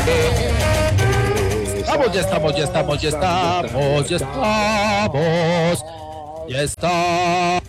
Ya estamos.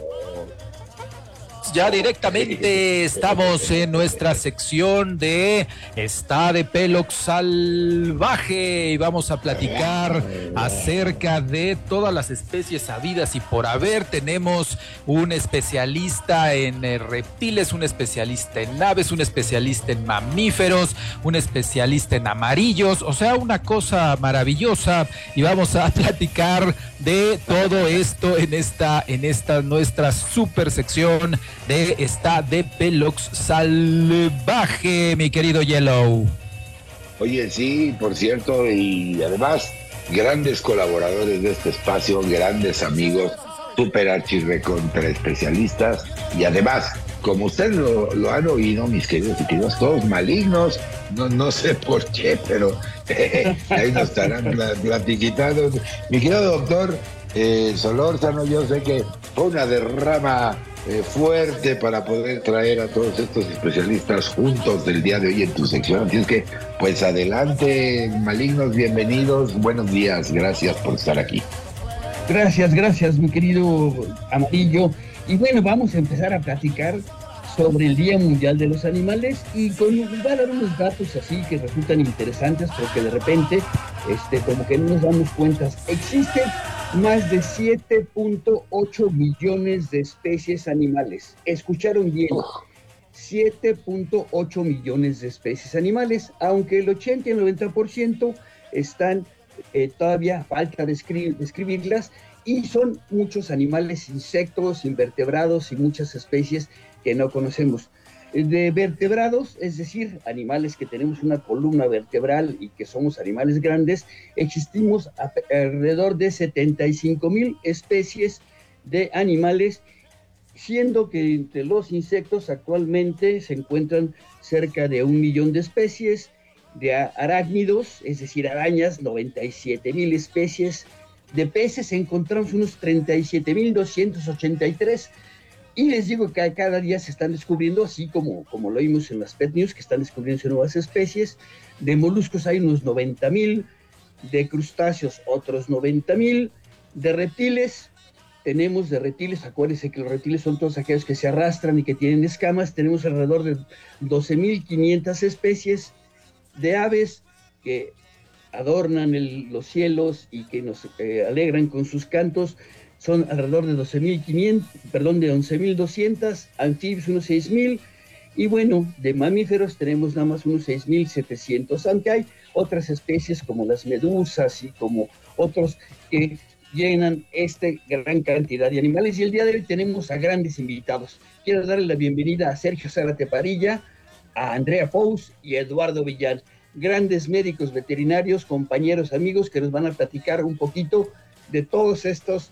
Ya directamente estamos en nuestra sección de Está de Pelox Salvaje y vamos a platicar acerca de todas las especies habidas y por haber. Tenemos un especialista en reptiles, un especialista en aves, un especialista en mamíferos, un especialista en amarillos, o sea, una cosa maravillosa, y vamos a platicar de todo esto en esta nuestra super sección de Está de Pelox Salvaje, mi querido Yellow. Oye, sí, por cierto, y además grandes colaboradores de este espacio, grandes amigos, super archirrecontra especialistas, y además, como ustedes lo han oído, mis queridos y queridos, todos malignos, no sé por qué, pero ahí nos estarán platiquitando. Mi querido doctor Solórzano, yo sé que fue una derrama fuerte para poder traer a todos estos especialistas juntos del día de hoy en tu sección. Así es que, pues adelante, malignos, bienvenidos, buenos días, gracias por estar aquí. Gracias, mi querido Amarillo. Y bueno, vamos a empezar a platicar sobre el Día Mundial de los Animales y va a dar unos datos así que resultan interesantes porque de repente, como que no nos damos cuenta. Existen más de 7.8 millones de especies animales. ¿Escucharon bien? 7.8 millones de especies animales, aunque el 80 y el 90% están todavía falta describirlas, y son muchos animales, insectos, invertebrados y muchas especies que no conocemos. De vertebrados, es decir, animales que tenemos una columna vertebral y que somos animales grandes, existimos alrededor de 75,000 especies de animales, siendo que entre los insectos actualmente se encuentran cerca de 1 millón de especies, de arácnidos, es decir, arañas, 97,000 especies, de peces encontramos unos 37,283. Y les digo que cada día se están descubriendo, así como lo vimos en las Pet News, que están descubriendo nuevas especies. De moluscos hay unos 90,000, de crustáceos otros 90,000, de reptiles, acuérdense que los reptiles son todos aquellos que se arrastran y que tienen escamas, tenemos alrededor de 12,500 especies, de aves que adornan los cielos y que nos alegran con sus cantos, son alrededor de 11,200, anfibios unos 6,000, y bueno, de mamíferos tenemos nada más unos 6,700, aunque hay otras especies como las medusas y como otros que llenan gran cantidad de animales. Y el día de hoy tenemos a grandes invitados. Quiero darle la bienvenida a Sergio Zárate Parilla, a Andrea Pous y a Eduardo Villán, grandes médicos veterinarios, compañeros, amigos, que nos van a platicar un poquito de todos estos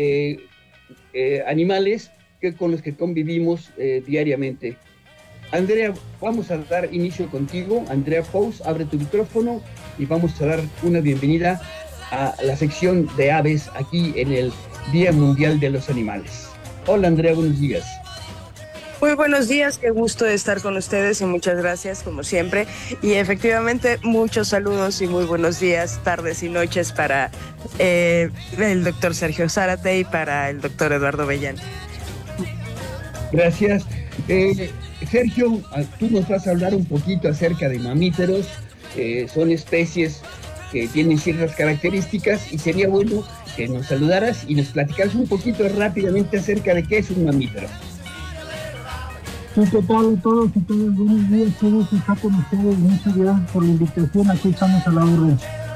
animales con los que convivimos diariamente. Andrea, vamos a dar inicio contigo. Andrea Pous, abre tu micrófono y vamos a dar una bienvenida a la sección de aves aquí en el Día Mundial de los Animales. Hola Andrea, buenos días. Muy buenos días, qué gusto de estar con ustedes y muchas gracias como siempre. Y efectivamente muchos saludos y muy buenos días, tardes y noches para el doctor Sergio Zárate y para el doctor Eduardo Villán. Gracias. Sergio, tú nos vas a hablar un poquito acerca de mamíferos. Son especies que tienen ciertas características y sería bueno que nos saludaras y nos platicaras un poquito rápidamente acerca de qué es un mamífero. Sí, ¿qué tal a todos y todas? Buenos días, todos está con ustedes. Muchas gracias por la invitación, aquí estamos a la orden.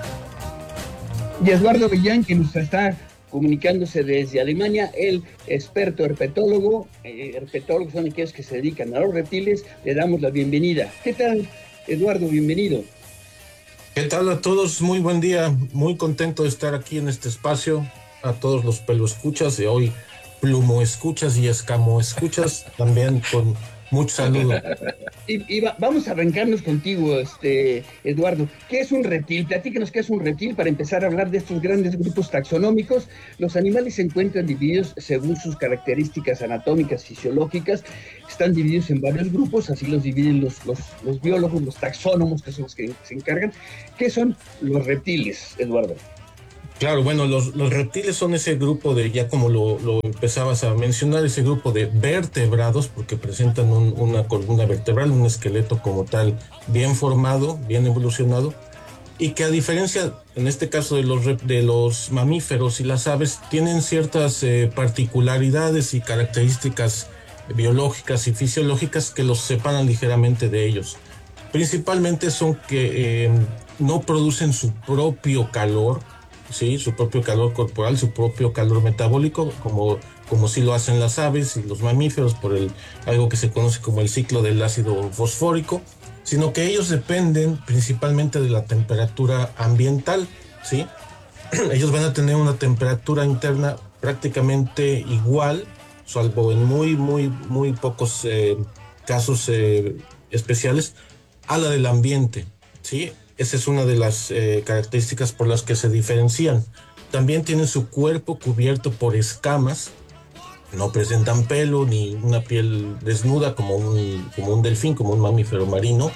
Y Eduardo Villán, que nos está comunicándose desde Alemania, el experto herpetólogo. Herpetólogos son aquellos que se dedican a los reptiles. Le damos la bienvenida. ¿Qué tal, Eduardo? Bienvenido. ¿Qué tal a todos? Muy buen día, muy contento de estar aquí en este espacio. A todos los peloescuchas de hoy, plumo escuchas y escamo escuchas, también con Mucho saludo. Vamos a arrancarnos contigo, Eduardo. ¿Qué es un reptil? Platícanos qué es un reptil para empezar a hablar de estos grandes grupos taxonómicos. Los animales se encuentran divididos según sus características anatómicas, fisiológicas. Están divididos en varios grupos, así los dividen los biólogos, los taxónomos, que son los que se encargan. ¿Qué son los reptiles, Eduardo? Claro, bueno, los reptiles son ese grupo de, ya como lo empezabas a mencionar, ese grupo de vertebrados, porque presentan una columna vertebral, un esqueleto como tal, bien formado, bien evolucionado, y que a diferencia, en este caso, de los mamíferos y las aves, tienen ciertas particularidades y características biológicas y fisiológicas que los separan ligeramente de ellos. Principalmente son que no producen su propio calor, sí, su propio calor corporal, su propio calor metabólico, como sí lo hacen las aves y los mamíferos por algo que se conoce como el ciclo del ácido fosfórico, sino que ellos dependen principalmente de la temperatura ambiental, ¿sí? Ellos van a tener una temperatura interna prácticamente igual, salvo en muy pocos casos especiales, a la del ambiente, ¿sí? Esa es una de las características por las que se diferencian. También tienen su cuerpo cubierto por escamas, no presentan pelo ni una piel desnuda como un delfín, como un mamífero marino,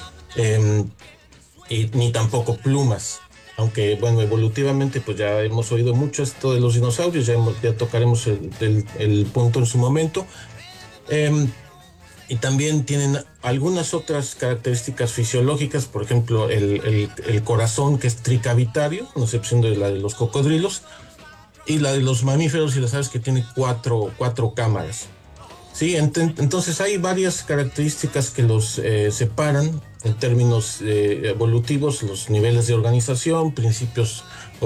y ni tampoco plumas. Aunque, bueno, evolutivamente pues ya hemos oído mucho esto de los dinosaurios, ya tocaremos el punto en su momento. Y también tienen algunas otras características fisiológicas, por ejemplo, el corazón, que es tricavitario, con excepción de la de los cocodrilos, y la de los mamíferos y las aves, que tiene cuatro cámaras. Sí, entonces hay varias características que los separan en términos evolutivos, los niveles de organización, principios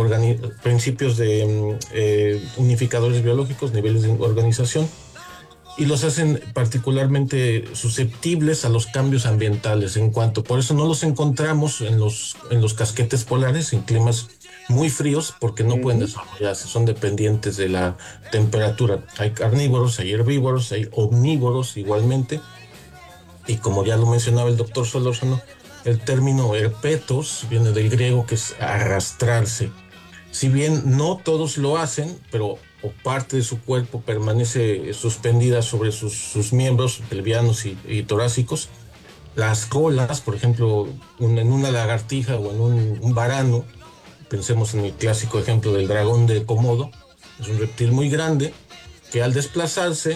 de unificadores biológicos, niveles de organización, y los hacen particularmente susceptibles a los cambios ambientales. Por eso no los encontramos en los casquetes polares, en climas muy fríos, porque no pueden desarrollarse, son dependientes de la temperatura. Hay carnívoros, hay herbívoros, hay omnívoros igualmente, y como ya lo mencionaba el doctor Solórzano, el término herpetos viene del griego, que es arrastrarse. Si bien no todos lo hacen, pero o parte de su cuerpo permanece suspendida sobre sus miembros pelvianos y torácicos. Las colas, por ejemplo, en una lagartija o en un varano, pensemos en el clásico ejemplo del dragón de Komodo, es un reptil muy grande que al desplazarse,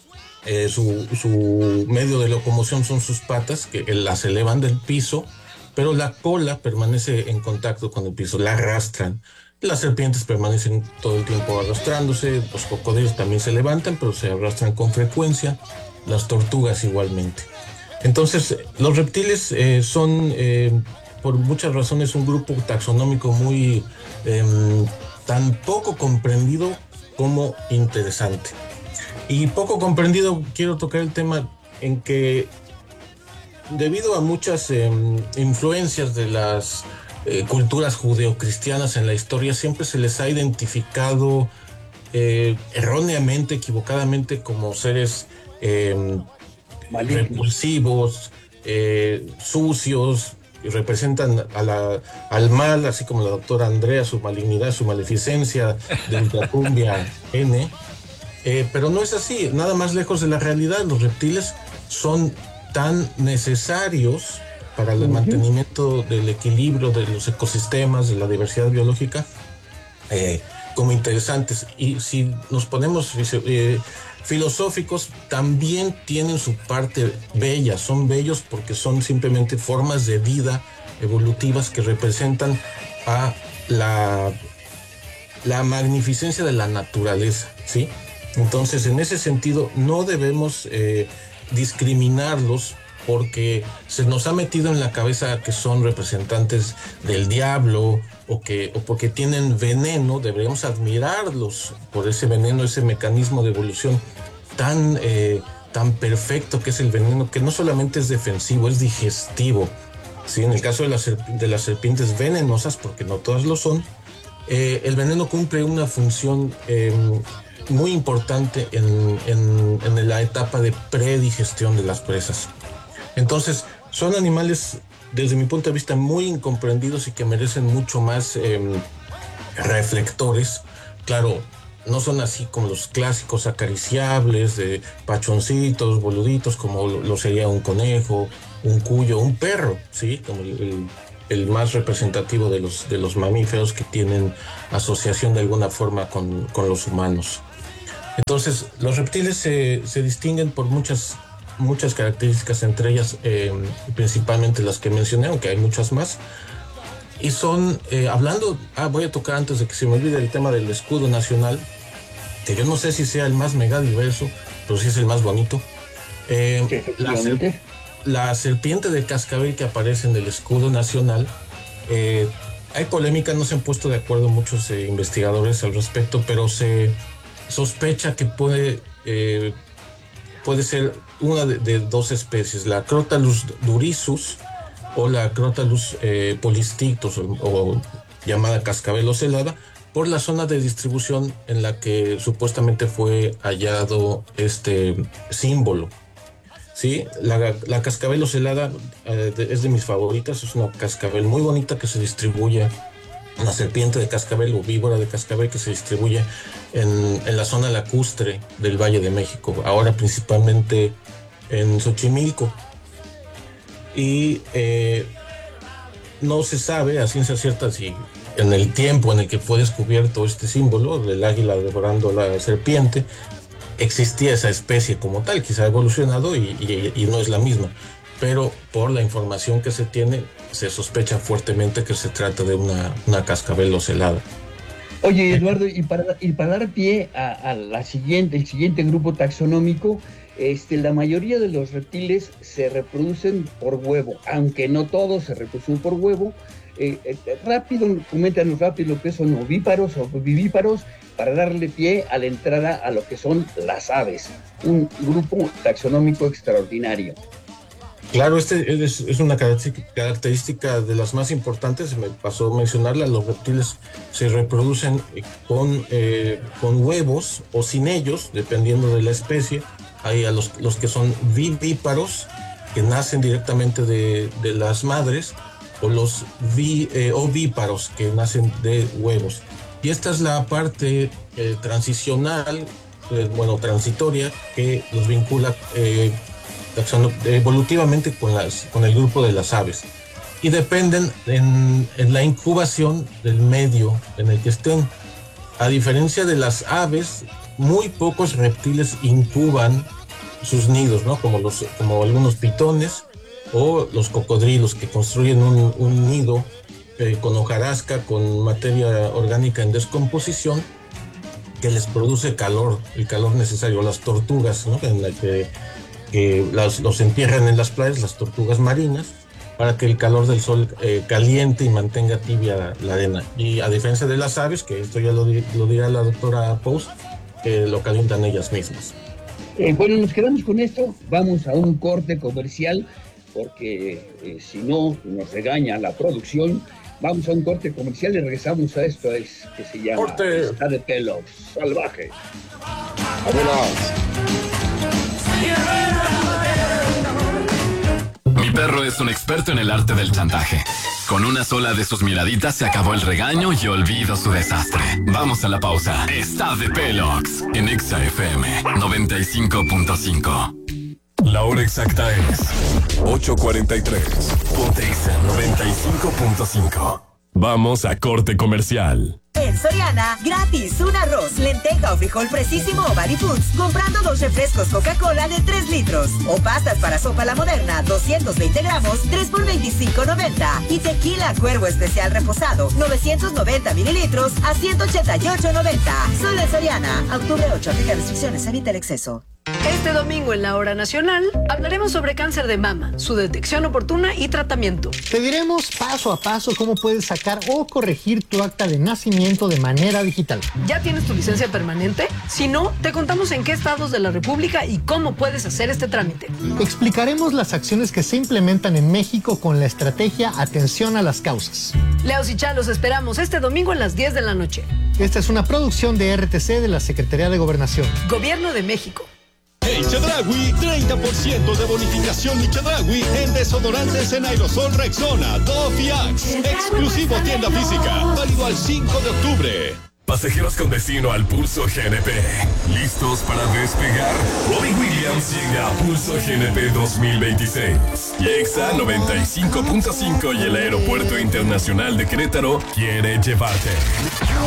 su medio de locomoción son sus patas, que las elevan del piso, pero la cola permanece en contacto con el piso, la arrastran. Las serpientes permanecen todo el tiempo arrastrándose, los cocodrilos también se levantan, pero se arrastran con frecuencia, las tortugas igualmente. Entonces, los reptiles son, por muchas razones, un grupo taxonómico muy tan poco comprendido como interesante. Y poco comprendido, quiero tocar el tema en que, debido a muchas influencias de las culturas judeocristianas en la historia, siempre se les ha identificado erróneamente, equivocadamente, como seres repulsivos, sucios, y representan al mal, así como la doctora Andrea, su malignidad, su maleficencia de Ultracumbia N. Pero no es así, nada más lejos de la realidad. Los reptiles son tan necesarios para el mantenimiento del equilibrio de los ecosistemas, de la diversidad biológica, como interesantes. Y si nos ponemos filosóficos, también tienen su parte bella. Son bellos porque son simplemente formas de vida evolutivas que representan a la magnificencia de la naturaleza, ¿sí? Entonces, en ese sentido, no debemos discriminarlos porque se nos ha metido en la cabeza que son representantes del diablo o porque tienen veneno. Deberíamos admirarlos por ese veneno, ese mecanismo de evolución tan perfecto que es el veneno, que no solamente es defensivo, es digestivo. ¿Sí? En el caso de las serpientes venenosas, porque no todas lo son, el veneno cumple una función muy importante en la etapa de predigestión de las presas. Entonces, son animales, desde mi punto de vista, muy incomprendidos y que merecen mucho más reflectores. Claro, no son así como los clásicos acariciables de pachoncitos, boluditos, como lo sería un conejo, un cuyo, un perro, ¿sí? Como el más representativo de los mamíferos que tienen asociación de alguna forma con los humanos. Entonces, los reptiles se distinguen por muchas características, entre ellas principalmente las que mencioné, aunque hay muchas más. Y son, voy a tocar antes de que se me olvide el tema del escudo nacional, que yo no sé si sea el más megadiverso, pero sí es el más bonito. La serpiente de cascabel que aparece en el escudo nacional, hay polémica, no se han puesto de acuerdo muchos investigadores al respecto, pero se sospecha que puede ser una de dos especies, la Crotalus durisus o la Crotalus polistictus, o llamada cascabel ocelada, por la zona de distribución en la que supuestamente fue hallado este símbolo. Sí, la cascabel ocelada es de mis favoritas, es una cascabel muy bonita que se distribuye, una serpiente de cascabel o víbora de cascabel que se distribuye en la zona lacustre del Valle de México, ahora principalmente en Xochimilco. Y no se sabe a ciencia cierta si en el tiempo en el que fue descubierto este símbolo del águila devorando la serpiente existía esa especie como tal, quizá ha evolucionado y no es la misma, pero por la información que se tiene se sospecha fuertemente que se trata de una cascabel ocelada. Oye, Eduardo, y para dar pie el siguiente grupo taxonómico, la mayoría de los reptiles se reproducen por huevo, aunque no todos se reproducen por huevo. Coméntanos rápido lo que son ovíparos o vivíparos, para darle pie a la entrada a lo que son las aves, un grupo taxonómico extraordinario. Claro, es una característica de las más importantes, me pasó mencionarla. Los reptiles se reproducen con huevos o sin ellos, dependiendo de la especie. Hay a los que son vivíparos, que nacen directamente de las madres, o los ovíparos, que nacen de huevos. Y esta es la parte transicional, transitoria, que los vincula evolutivamente con el grupo de las aves. Y dependen en la incubación del medio en el que estén. A diferencia de las aves, muy pocos reptiles incuban sus nidos, ¿no? Como algunos pitones o los cocodrilos, que construyen un nido con hojarasca, con materia orgánica en descomposición, que les produce calor, el calor necesario. Las tortugas, ¿no? En la que los entierran en las playas, las tortugas marinas, para que el calor del sol caliente y mantenga tibia la arena. Y a diferencia de las aves, que esto ya lo dirá la doctora Post, que lo calientan ellas mismas. Bueno, nos quedamos con esto, vamos a un corte comercial, porque si no nos regaña la producción. Vamos a un corte comercial y regresamos a esto que se llama Está de Pelo Salvaje. ¡Vámonos! Mi perro es un experto en el arte del chantaje. Con una sola de sus miraditas se acabó el regaño y olvido su desastre. Vamos a la pausa. Está de Pelox en Exa FM 95.5. La hora exacta es 8:43. Ponte Exa 95.5. Vamos a corte comercial. En Soriana, gratis, un arroz, lenteja o frijol Fresísimo o Body Foods, comprando 2 refrescos Coca-Cola de 3 litros. O pastas para sopa La Moderna, 220 gramos, 3 por $25.90. Y tequila Cuervo Especial Reposado, 990 mililitros a $188.90. Solo en Soriana. Octubre 8, aplica restricciones, evita el exceso. Este domingo en la Hora Nacional hablaremos sobre cáncer de mama, su detección oportuna y tratamiento. Te diremos paso a paso cómo puedes sacar o corregir tu acta de nacimiento de manera digital. ¿Ya tienes tu licencia permanente? Si no, te contamos en qué estados de la República y cómo puedes hacer este trámite. Explicaremos las acciones que se implementan en México con la estrategia Atención a las Causas. Leos y Chá, los esperamos este domingo a las 10 de la noche. Esta es una producción de RTC de la Secretaría de Gobernación. Gobierno de México. En Chedraui, 30% de bonificación y Chedraui en desodorantes en aerosol Rexona, Dove y Axe. Exclusivo tienda física, válido al 5 de octubre. Pasajeros con destino al Pulso GNP. ¿Listos para despegar? Robbie Williams llega a Pulso GNP 2026. Y EXA 95.5 y el Aeropuerto Internacional de Querétaro quiere llevarte.